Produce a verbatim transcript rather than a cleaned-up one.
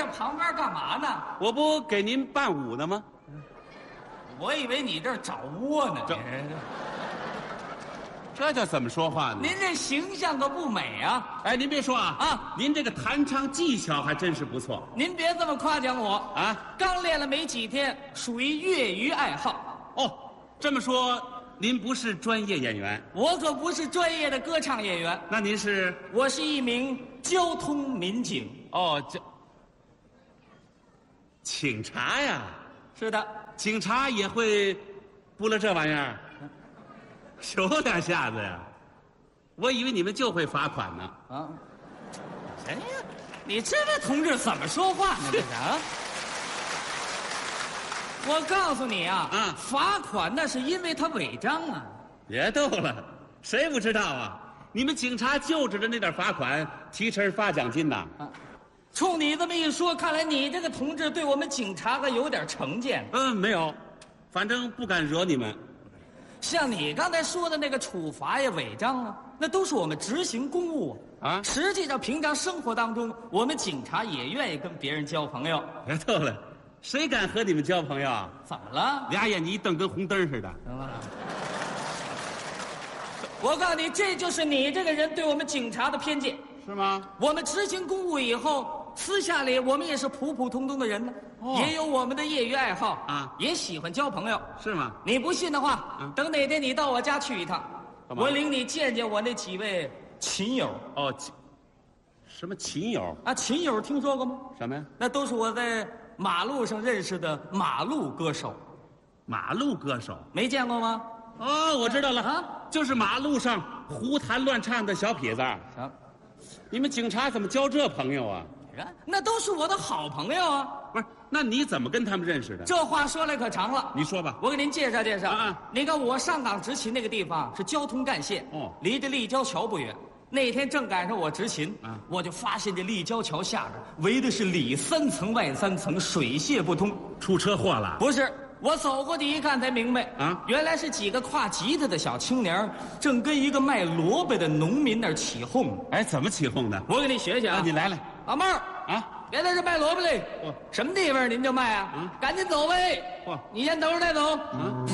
旁边干嘛呢？ 我不给您伴舞呢吗？ 我以为你这儿找窝呢。 这这叫怎么说话呢？ 您这形象可不美啊！ 哎，您别说啊啊， 您这个弹唱技巧还真是不错您别这么夸奖我啊！ 刚练了没几天，属于业余爱好。 哦，这么说您不是专业演员？ 我可不是专业的歌唱演员， 那您是？ 我是一名交通民警。 哦，这警察呀？ 是的， 警察也会拨了这玩意儿？有点下子呀！我以为你们就会罚款呢。 啊，谁呀？你这位同志怎么说话呢？这是啊！我告诉你啊， 啊罚款那是因为他违章啊。 别逗了，谁不知道啊？你们警察就指着那点罚款提成发奖金呐？ 啊，冲你这么一说，看来你这个同志对我们警察可有点成见。 嗯，没有，反正不敢惹你们。 像你刚才说的那个处罚呀、违章啊，那都是我们执行公务啊。 啊实际上平常生活当中，我们警察也愿意跟别人交朋友。 别逗了，谁敢和你们交朋友啊？ 怎么了？ 俩眼睛一瞪，跟红灯似的。 行了。我告诉你，这就是你这个人对我们警察的偏见。 是吗？ 我们执行公务以后，私下里我们也是普普通通的人呢， 哦也有我们的业余爱好啊也喜欢交朋友。 是吗？ 你不信的话， 嗯等哪天你到我家去一趟， 干嘛我领你见见我那几位琴友哦，琴什么琴友？ 啊。琴友听说过吗？ 什么呀？ 那都是我在马路上认识的马路歌手， 马路歌手。 没见过吗？ 哦，我知道了啊， 就是马路上胡弹乱唱的小痞子。 行， 你们警察怎么交这朋友啊？ 那都是我的好朋友啊。 不是，那你怎么跟他们认识的？ 这话说来可长了， 你说吧。 我给您介绍介绍。 啊啊你看我上岗执勤那个地方是交通干线， 哦离这立交桥不远。那天正赶上我执勤， 啊我就发现这立交桥下边围的是里三层外三层，水泄不通。 出车祸了？ 不是，我走过去一看才明白啊原来是几个挎吉他的小青年正跟一个卖萝卜的农民那儿起哄。 哎，怎么起哄的？ 我给你学学啊， 啊，你来来老妹儿啊！ 别在这卖萝卜嘞！ 哦什么地方您就卖啊？ 嗯赶紧走呗！ 嚯你先等会儿再走。 嗯